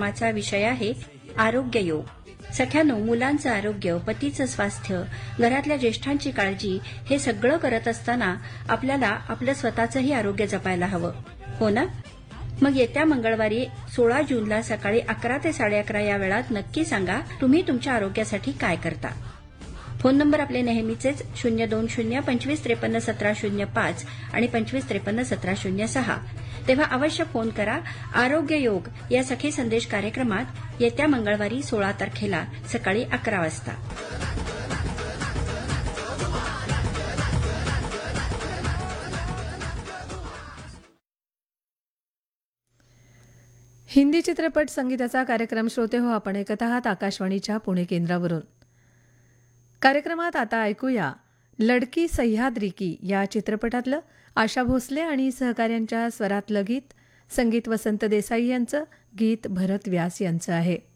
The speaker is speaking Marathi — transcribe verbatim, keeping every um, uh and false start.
कार्यक्रमाचा विषय आहे आरोग्य योग. सख्यानो, मुलांचं आरोग्य, पतीचं स्वास्थ्य, घरातल्या ज्येष्ठांची काळजी हे सगळं करत असताना आपल्याला आपलं स्वतःचंही आरोग्य जपायला हवं, हो ना? मग येत्या मंगळवारी सोळा जूनला सकाळी अकरा ते साडे अकरा या वेळात नक्की सांगा तुम्ही तुमच्या आरोग्यासाठी काय करता. फोन नंबर आपले नेहमीचेच शून्य दोन शून्य पंचवीस त्रेपन्न सतरा शून्य पाच आणि पंचवीस त्रेपन्न सतरा शून्य सहा. तेव्हा अवश्य फोन करा. आरोग्य योग या सखी संदेश कार्यक्रमात येत्या मंगळवारी सोळा तारखेला सकाळी अकरा वाजता. हिंदी चित्रपट संगीताचा कार्यक्रम श्रोते हो आपण ऐकत आहात आकाशवाणीच्या पुणे केंद्रावरून. कार्यक्रमात आता ऐकूया लडकी सह्याद्री की या चित्रपटातलं आशा भोसले आणि सहकाऱ्यांच्या स्वरातलं गीत. संगीत वसंत देसाई यांचं, गीत भरत व्यास यांचं आहे.